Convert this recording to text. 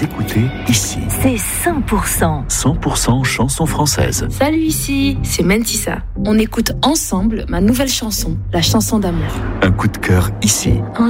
Vous écoutez ici. C'est 100%. 100% chansons françaises. Salut, ici, c'est Mentissa. On écoute ensemble ma nouvelle chanson, la chanson d'amour. Un coup de cœur ici. Un